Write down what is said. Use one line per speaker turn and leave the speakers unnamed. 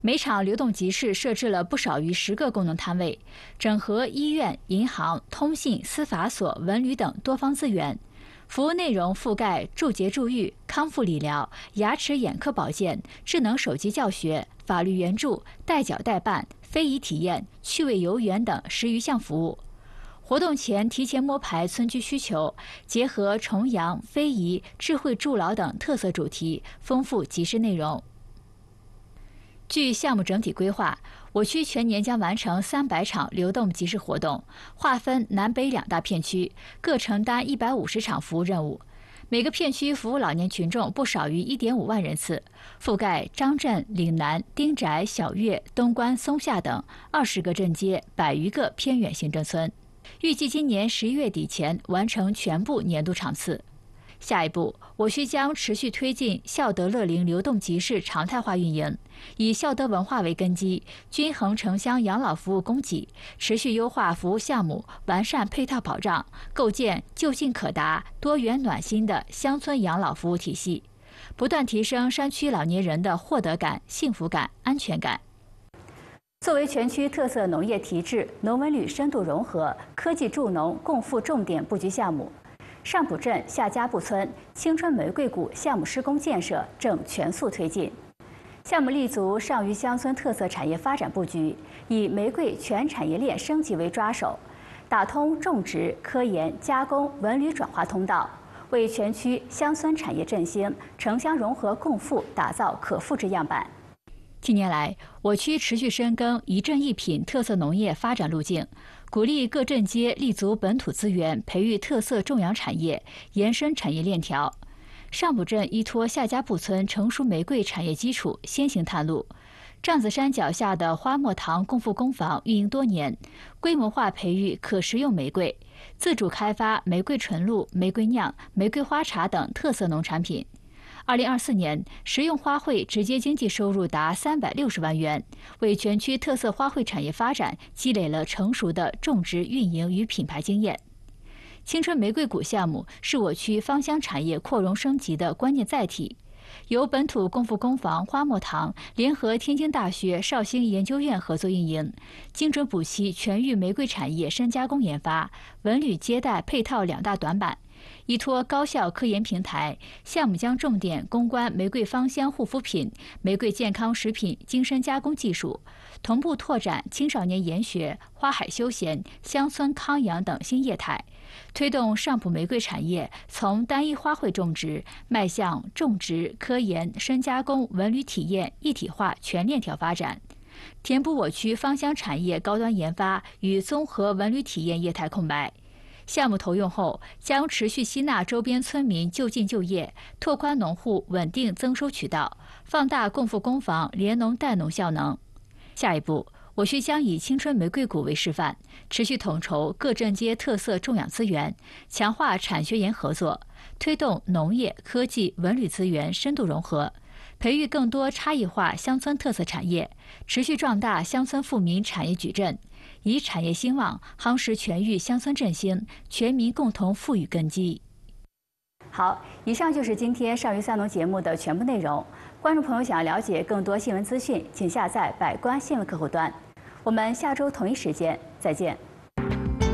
每场流动集市设置了不少于10个功能摊位，整合医院、银行、通信、司法所、文旅等多方资源。服务内容覆盖助洁助育、康复理疗、牙齿眼科保健、智能手机教学、法律援助、代缴代办、非遗体验、趣味游园等10余项服务。活动前提前摸排村居需求，结合重阳、非遗、智慧助老等特色主题，丰富集市内容。据项目整体规划，我区全年将完成300场流动集市活动，划分南北2大片区，各承担150场服务任务。每个片区服务老年群众不少于1.5万人次，覆盖张镇、岭南、丁宅、小月、东关、松下等20个镇街、100余个偏远行政村。预计今年11月底前完成全部年度场次。下一步，我区将持续推进孝德乐龄流动集市常态化运营，以孝德文化为根基，均衡城乡养老服务供给，持续优化服务项目，完善配套保障，构建就近可达、多元暖心的乡村养老服务体系，不断提升山区老年人的获得感、幸福感、安全感。作为全区特色农业提质、农文旅深度融合、科技助农共富重点布局项目，上浦镇夏家埠村青春玫瑰谷项目施工建设正全速推进。项目立足上虞乡村特色产业发展布局，以玫瑰全产业链升级为抓手，打通种植、科研、加工、文旅转化通道，为全区乡村产业振兴、城乡融合共富打造可复制样板。近年来，我区持续深耕一镇一品特色农业发展路径，鼓励各镇街立足本土资源，培育特色种养产业，延伸产业链条。上浦镇依托夏家埠村成熟玫瑰产业基础，先行探路。帐子山脚下的花墨堂共富工坊运营多年，规模化培育可食用玫瑰，自主开发玫瑰纯露、玫瑰酿、玫瑰花茶等特色农产品。2024年，食用花卉直接经济收入达360万元，为全区特色花卉产业发展积累了成熟的种植、运营与品牌经验。青春玫瑰谷项目是我区芳香产业扩容升级的关键载体，由本土共富工坊花墨堂联合天津大学绍兴研究院合作运营，精准补齐全域玫瑰产业深加工研发、文旅接待配套2大短板。依托高校科研平台，项目将重点攻关玫瑰芳香护肤品、玫瑰健康食品精深加工技术，同步拓展青少年研学、花海休闲、乡村康养等新业态，推动上浦玫瑰产业从单一花卉种植迈向种植、科研、深加工、文旅体验一体化全链条发展，填补我区芳香产业高端研发与综合文旅体验业态空白。项目投用后，将持续吸纳周边村民就近就业，拓宽农户稳定增收渠道，放大共富工坊联农带农效能。下一步，我区将以青春玫瑰谷为示范，持续统筹各镇街特色种养资源，强化产学研合作，推动农业、科技、文旅资源深度融合，培育更多差异化乡村特色产业，持续壮大乡村富民产业矩阵，以产业兴旺夯实全域乡村振兴、全民共同富裕根基。好，以上就是今天上虞三农节目的全部内容。观众朋友想了解更多新闻资讯，请下载百官新闻客户端。我们下周同一时间再见。